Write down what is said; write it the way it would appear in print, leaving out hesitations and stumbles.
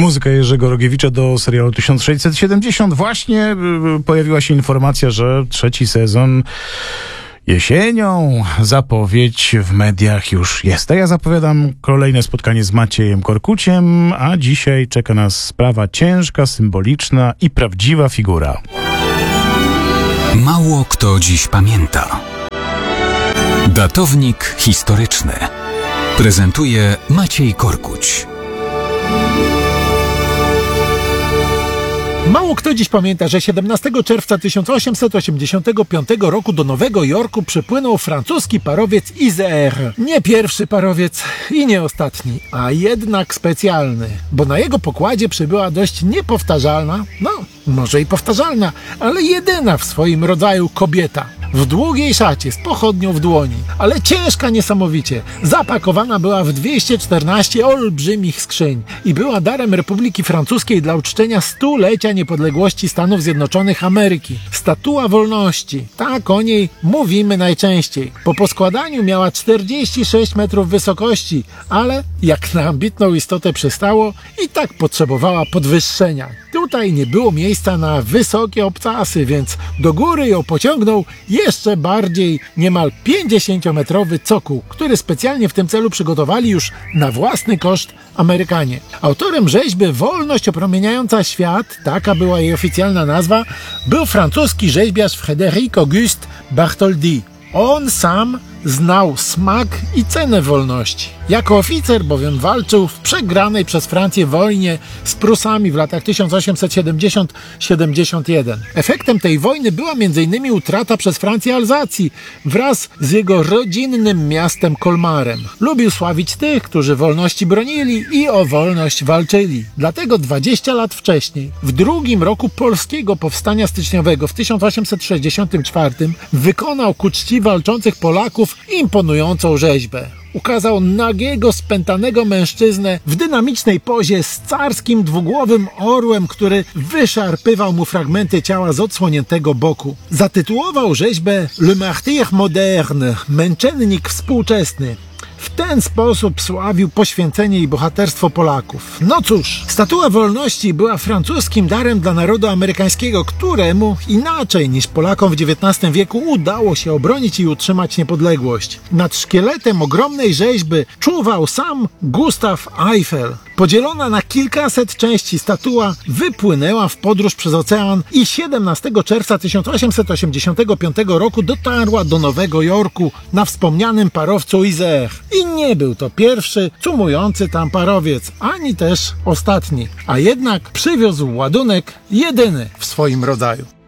Muzyka Jerzego Rogiewicza do serialu 1670. Właśnie pojawiła się informacja, że trzeci sezon jesienią. Zapowiedź w mediach już jest. A ja zapowiadam kolejne spotkanie z Maciejem Korkuciem, a dzisiaj czeka nas sprawa ciężka, symboliczna i prawdziwa figura. Mało kto dziś pamięta. Datownik historyczny prezentuje Maciej Korkuć. Mało kto dziś pamięta, że 17 czerwca 1885 roku do Nowego Jorku przypłynął francuski parowiec Isère. Nie pierwszy parowiec i nie ostatni, a jednak specjalny, bo na jego pokładzie przybyła dość niepowtarzalna, może i powtarzalna, ale jedyna w swoim rodzaju kobieta. W długiej szacie, z pochodnią w dłoni, ale ciężka niesamowicie. Zapakowana była w 214 olbrzymich skrzyń i była darem Republiki Francuskiej dla uczczenia stulecia niepodległości Stanów Zjednoczonych Ameryki. Statua Wolności, tak o niej mówimy najczęściej. Po poskładaniu miała 46 metrów wysokości, ale jak na ambitną istotę przystało, i tak potrzebowała podwyższenia. Tutaj nie było miejsca na wysokie obcasy, więc do góry ją pociągnął jeszcze bardziej niemal 50-metrowy cokół, który specjalnie w tym celu przygotowali już na własny koszt Amerykanie. Autorem rzeźby Wolność opromieniająca świat, taka była jej oficjalna nazwa, był francuski rzeźbiarz Frédéric Auguste Bartholdi. On sam znał smak i cenę wolności. Jako oficer bowiem walczył w przegranej przez Francję wojnie z Prusami w latach 1870-71. Efektem tej wojny była m.in. utrata przez Francję Alzacji wraz z jego rodzinnym miastem Colmarem. Lubił sławić tych, którzy wolności bronili i o wolność walczyli. Dlatego 20 lat wcześniej, w drugim roku polskiego powstania styczniowego w 1864 wykonał ku czci walczących Polaków imponującą rzeźbę. Ukazał nagiego, spętanego mężczyznę w dynamicznej pozie z carskim dwugłowym orłem, który wyszarpywał mu fragmenty ciała z odsłoniętego boku. Zatytułował rzeźbę Le Martyr Moderne, męczennik współczesny. W ten sposób sławił poświęcenie i bohaterstwo Polaków. No cóż, Statua Wolności była francuskim darem dla narodu amerykańskiego, któremu inaczej niż Polakom w XIX wieku udało się obronić i utrzymać niepodległość. Nad szkieletem ogromnej rzeźby czuwał sam Gustav Eiffel. Podzielona na kilkaset części statua wypłynęła w podróż przez ocean i 17 czerwca 1885 roku dotarła do Nowego Jorku na wspomnianym parowcu Isère. I nie był to pierwszy cumujący tam parowiec, ani też ostatni, a jednak przywiózł ładunek jedyny w swoim rodzaju.